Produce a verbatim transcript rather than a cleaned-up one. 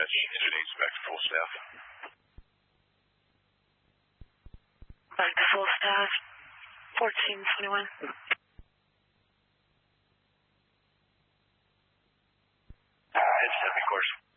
dispatch. Today's back to full staff. Back to full staff. fourteen twenty-one. It's heavy course.